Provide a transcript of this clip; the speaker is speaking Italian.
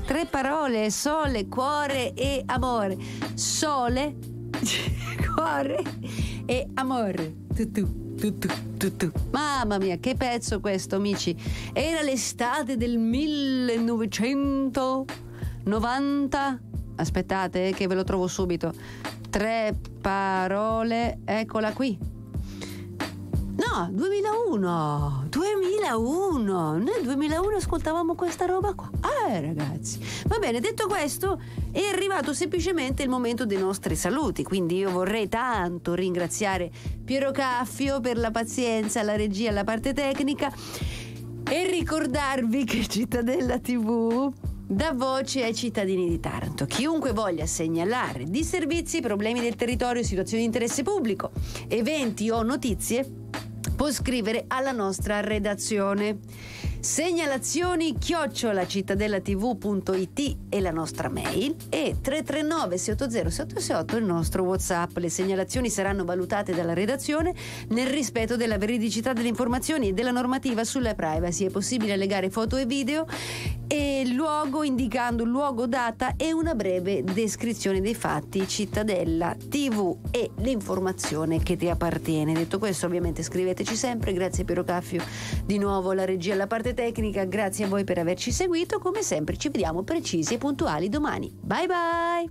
3 parole: sole, cuore e amore. Sole, cuore e amore. Tu. Mamma mia, che pezzo questo, amici. Era l'estate del 1990. Aspettate, che ve lo trovo subito. 3 parole, eccola qui. No, 2001. Noi 2001 ascoltavamo questa roba qua. Ragazzi. Va bene, detto questo, è arrivato semplicemente il momento dei nostri saluti. Quindi io vorrei tanto ringraziare Piero Caffio per la pazienza, la regia, la parte tecnica, e ricordarvi che Cittadella TV dà voce ai cittadini di Taranto. Chiunque voglia segnalare disservizi, problemi del territorio, situazioni di interesse pubblico, eventi o notizie, può scrivere alla nostra redazione. Segnalazioni@cittadellatv.it è la nostra mail, e 339 680 768 il nostro WhatsApp. Le segnalazioni saranno valutate dalla redazione nel rispetto della veridicità delle informazioni e della normativa sulla privacy. È possibile allegare foto e video e luogo, indicando luogo, data e una breve descrizione dei fatti. Cittadella TV è l'informazione che ti appartiene. Detto questo, ovviamente scriveteci sempre. Grazie Piero Caffio, di nuovo alla regia, alla parte tecnica. Grazie a voi per averci seguito. Come sempre ci vediamo precisi e puntuali domani. Bye bye.